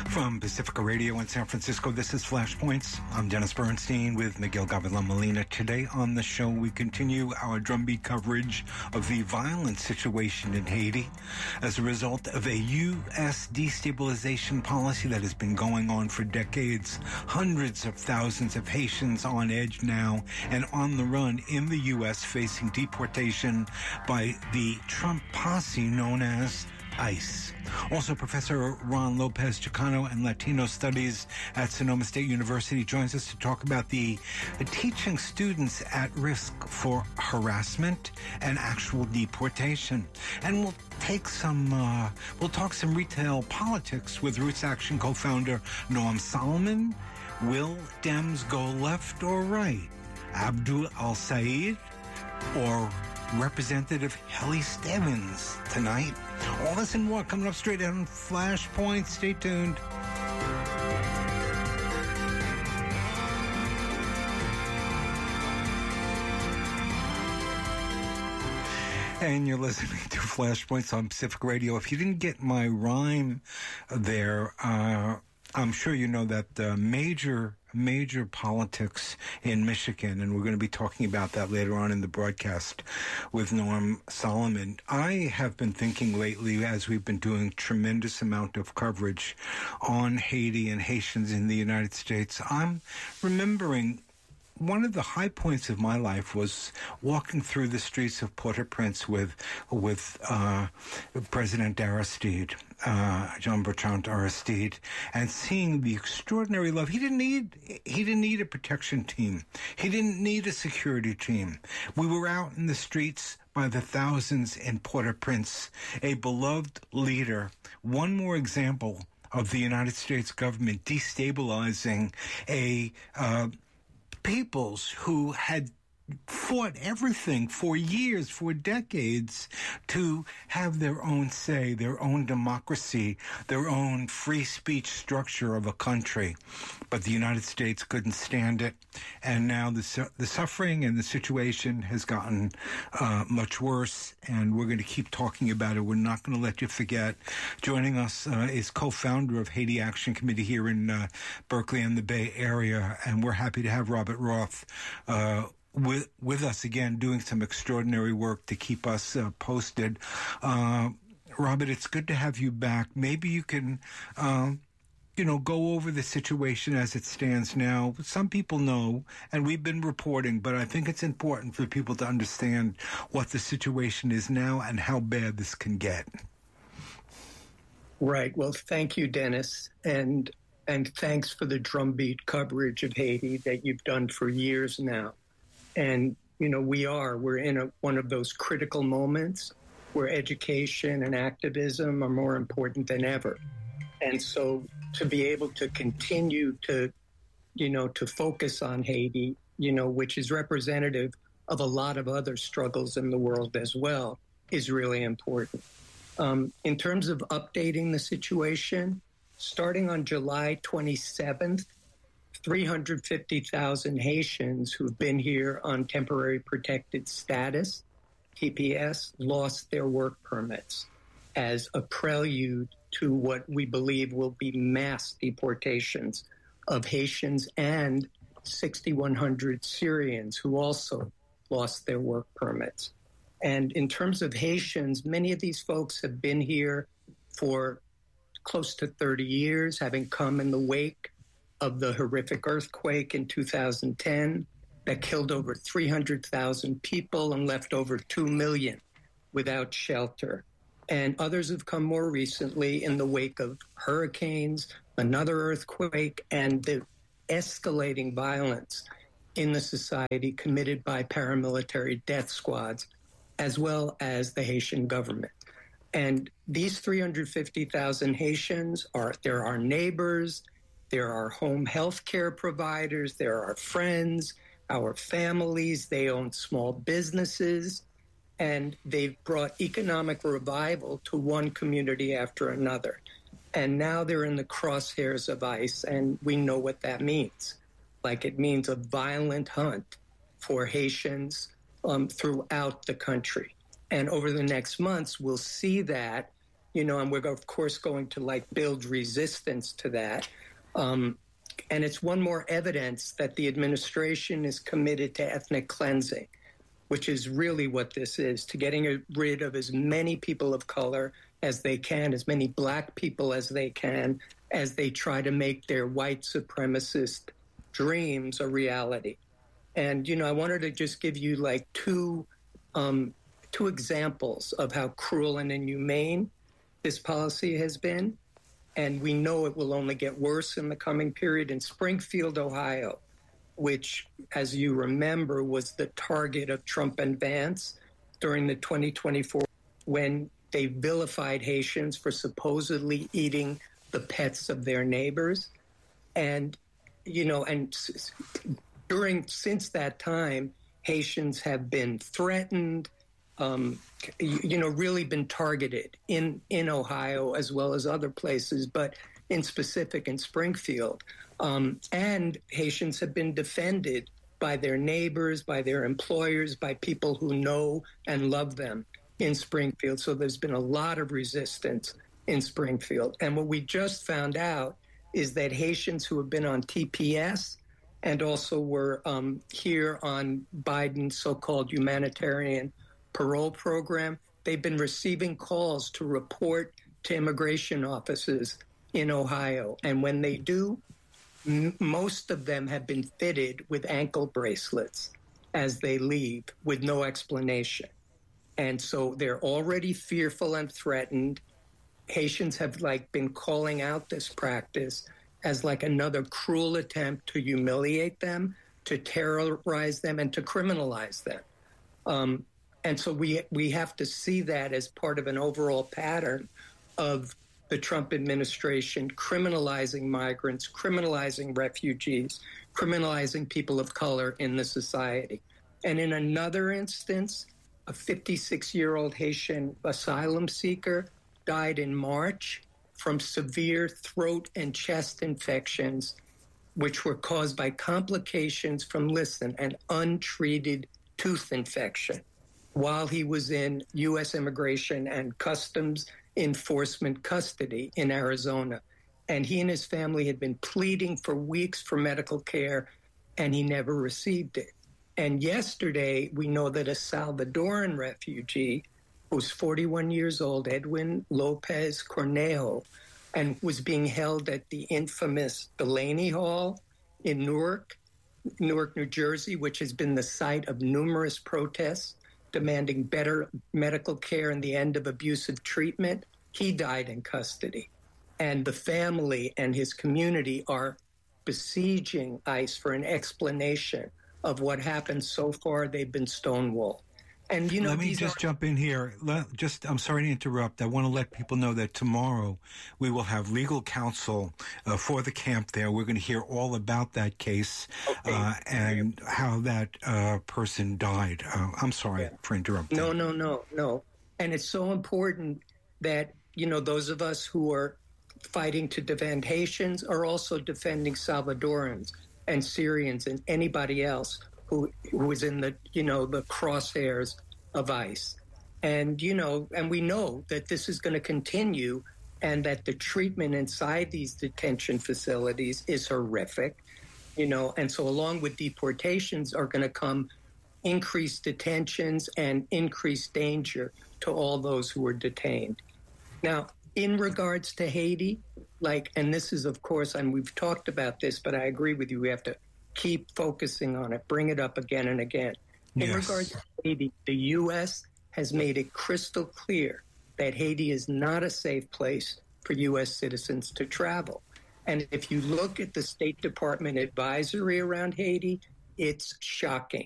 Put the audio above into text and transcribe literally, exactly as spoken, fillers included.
From Pacifica Radio in San Francisco, this is Flashpoints. I'm Dennis Bernstein with Miguel Gavilan-Molina. Today on the show, we continue our drumbeat coverage of the violent situation in Haiti as a result of a U S destabilization policy that has been going on for decades. Hundreds of thousands of Haitians on edge now and on the run in the U S facing deportation by the Trump posse known as ICE. Also, Professor Ron Lopez Chicano and Latino Studies at Sonoma State University joins us to talk about the, the teaching students at risk for harassment and actual deportation. And we'll take some, uh, we'll talk some retail politics with Roots Action co-founder Noam Solomon. Will Dems go left or right? Abdul Al-Sayed or Representative Helly Stevens tonight? All this and more coming up straight on Flashpoint. Stay tuned. And you're listening to Flashpoints on Pacific Radio. If you didn't get my rhyme there, uh, I'm sure you know that uh, major major politics in Michigan, and we're going to be talking about that later on in the broadcast with Noam Solomon. I have been thinking lately, as we've been doing tremendous amount of coverage on Haiti and Haitians in the United States, I'm remembering one of the high points of my life was walking through the streets of Port-au-Prince with with uh, President Aristide, uh, Jean-Bertrand Aristide, and seeing the extraordinary love. He didn't need he didn't need a protection team. He didn't need a security team. We were out in the streets by the thousands in Port-au-Prince, a beloved leader. One more example of the United States government destabilizing a uh, peoples who had fought everything for years, for decades, to have their own say, their own democracy, their own free speech structure of a country. But the United States couldn't stand it. And now the, su- the suffering and the situation has gotten uh, much worse, and we're going to keep talking about it. We're not going to let you forget. Joining us uh, is co-founder of Haiti Action Committee here in uh, Berkeley and the Bay Area, and we're happy to have Robert Roth uh, with with us again, doing some extraordinary work to keep us uh, posted. Uh, Robert, it's good to have you back. Maybe you can, uh, you know, go over the situation as it stands now. Some people know, and we've been reporting, but I think it's important for people to understand what the situation is now and how bad this can get. Right. Well, thank you, Dennis, and and thanks for the drumbeat coverage of Haiti that you've done for years now. And, you know, we are, we're in a, one of those critical moments where education and activism are more important than ever. And so to be able to continue to, you know, to focus on Haiti, you know, which is representative of a lot of other struggles in the world as well, is really important. Um, in terms of updating the situation, starting on July twenty-seventh, three hundred fifty thousand Haitians who've been here on temporary protected status, T P S, lost their work permits as a prelude to what we believe will be mass deportations of Haitians and six thousand one hundred Syrians who also lost their work permits. And in terms of Haitians, many of these folks have been here for close to thirty years, having come in the wake of the horrific earthquake in two thousand ten that killed over three hundred thousand people and left over two million without shelter. And others have come more recently in the wake of hurricanes, another earthquake, and the escalating violence in the society committed by paramilitary death squads, as well as the Haitian government. And these three hundred fifty thousand Haitians are, they're our neighbors, there are home health care providers, there are friends, our families, they own small businesses, and they've brought economic revival to one community after another. And now they're in the crosshairs of ICE, and we know what that means. Like, it means a violent hunt for Haitians um, throughout the country. And over the next months, we'll see that, you know, and we're, of course, going to, like, build resistance to that. Um, and it's one more evidence that the administration is committed to ethnic cleansing, which is really what this is, to getting rid of as many people of color as they can, as many black people as they can, as they try to make their white supremacist dreams a reality. And, you know, I wanted to just give you like two, um, two examples of how cruel and inhumane this policy has been. And we know it will only get worse in the coming period. In Springfield, Ohio, which, as you remember, was the target of Trump and Vance during the twenty twenty-four, when they vilified Haitians for supposedly eating the pets of their neighbors. And, you know, and during, since that time, Haitians have been threatened, um, you, you know, really been targeted in, in Ohio as well as other places, but in specific in Springfield. Um, and Haitians have been defended by their neighbors, by their employers, by people who know and love them in Springfield. So there's been a lot of resistance in Springfield. And what we just found out is that Haitians who have been on T P S and also were um, here on Biden's so-called humanitarian parole program, they've been receiving calls to report to immigration offices in Ohio. And when they do, m- most of them have been fitted with ankle bracelets as they leave with no explanation. And so they're already fearful and threatened. Haitians have like been calling out this practice as like another cruel attempt to humiliate them, to terrorize them, and to criminalize them. Um, and so we we have to see that as part of an overall pattern of the Trump administration criminalizing migrants, criminalizing refugees, criminalizing people of color in the society. And in another instance, a fifty-six-year-old Haitian asylum seeker died in March from severe throat and chest infections, which were caused by complications from, listen, an untreated tooth infection while he was in U S Immigration and Customs Enforcement custody in Arizona. And he and his family had been pleading for weeks for medical care, and he never received it. And yesterday, we know that a Salvadoran refugee who's forty-one years old, Edwin Lopez Cornejo, and was being held at the infamous Delaney Hall in Newark, Newark, New Jersey, which has been the site of numerous protests demanding better medical care and the end of abusive treatment. He died in custody. And the family and his community are besieging ICE for an explanation of what happened so far. They've been stonewalled. And, you know, let me just are- jump in here. Let, just, I'm sorry to interrupt. I want to let people know that tomorrow we will have legal counsel uh, for the camp there. We're going to hear all about that case okay. uh, and how that uh, person died. Uh, I'm sorry yeah. for interrupting. No, no, no, no. And it's so important that, you know, those of us who are fighting to defend Haitians are also defending Salvadorans and Syrians and anybody else who who is in the, you know, the crosshairs of ICE. And, you know, and we know that this is going to continue and that the treatment inside these detention facilities is horrific, you know, and so along with deportations are going to come increased detentions and increased danger to all those who are detained. Now, in regards to Haiti, like, and this is, of course, and we've talked about this, but I agree with you, we have to keep focusing on it, bring it up again and again. In yes. regards to Haiti, the U S has made it crystal clear that Haiti is not a safe place for U S citizens to travel. And if you look at the State Department advisory around Haiti, it's shocking.